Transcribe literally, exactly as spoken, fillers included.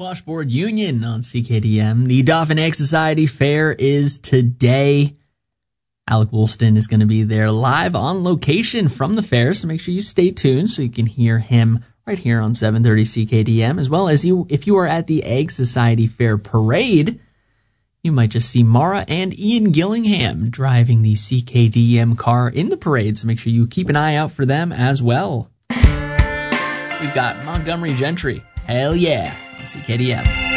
Washboard Union on C K D M. The Dauphin Egg Society Fair is today. Alec Woolston is going to be there live on location from the fair, so make sure you stay tuned so you can hear him right here on seven thirty C K D M, as well as you, if you are at the Egg Society Fair Parade, you might just see Mara and Ian Gillingham driving the C K D M car in the parade, so make sure you keep an eye out for them as well. We've got Montgomery Gentry. Hell yeah, on C K D M.